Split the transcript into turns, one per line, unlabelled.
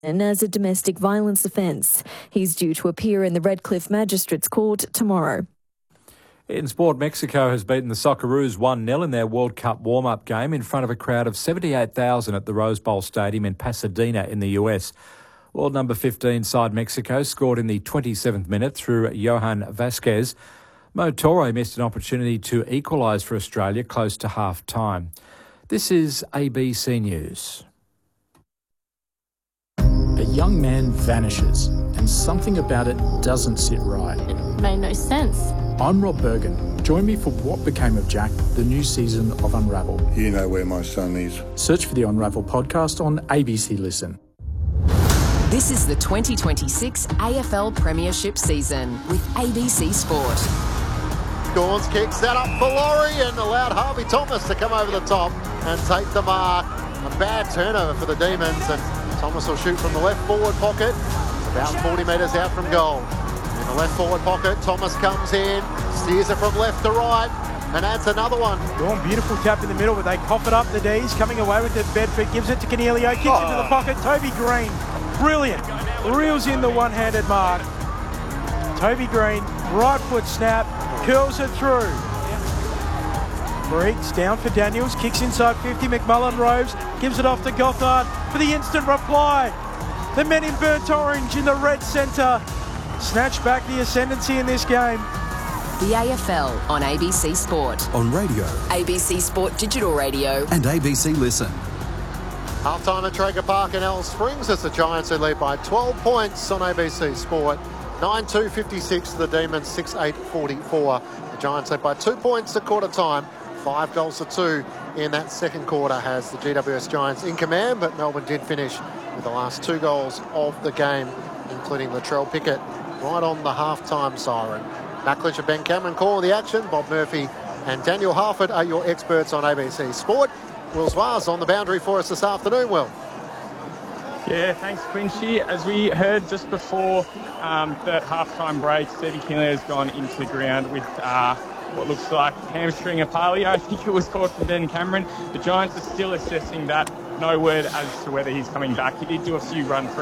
and as a domestic violence offence. He's due to appear in the Redcliffe Magistrates Court tomorrow.
In sport, Mexico has beaten the Socceroos 1-0 in their World Cup warm-up game in front of a crowd of 78,000 at the Rose Bowl Stadium in Pasadena in the US. World number 15 side Mexico scored in the 27th minute through Johan Vasquez. Mo Torre missed an opportunity to equalise for Australia close to half-time. This is ABC News.
A young man vanishes and something about it doesn't sit right.
It made no sense.
I'm Rob Bergen. Join me for What Became of Jack, the new season of Unravel.
You know where my son is.
Search for the Unravel podcast on ABC Listen.
This is the 2026 AFL Premiership season with ABC Sport.
Gawns kicks that up for Laurie and allowed Harvey Thomas to come over the top and take the mark. A bad turnover for the Demons, and Thomas will shoot from the left forward pocket, about 40 metres out from goal. In the left forward pocket, Thomas comes in, steers it from left to right, and adds another one.
Dawn, beautiful tap in the middle, but they cough it up, the D's, coming away with it. Bedford gives it to Canelio, kicks into the pocket. Toby Green, brilliant, reels in the one-handed mark. Toby Green, right foot snap, curls it through. Briggs down for Daniels, kicks inside 50, McMullen roves, gives it off to Gothard for the instant reply. The men in burnt orange in the red centre snatch back the ascendancy in this game.
The AFL on ABC Sport.
On radio.
ABC Sport Digital Radio.
And ABC Listen.
Half-time at Traeger Park in Alice Springs as the Giants who lead by 12 points on ABC Sport. 9-2-56 to the Demons, 6-8-44. The Giants led by 2 points at quarter time. 5 goals to 2 in that second quarter has the GWS Giants in command, but Melbourne did finish with the last 2 goals of the game, including Latrell Pickett right on the half-time siren. Matt Clinch and Ben Cameron call the action. Bob Murphy and Daniel Harford are your experts on ABC Sport. Will Zwaz on the boundary for us this afternoon, Will.
Yeah, thanks, Quincy. As we heard just before the half-time break, Stevie Kinley has gone into the ground with what looks like hamstring apalea. I think it was called for Ben Cameron. The Giants are still assessing that. No word as to whether he's coming back. He did do a few run-throughs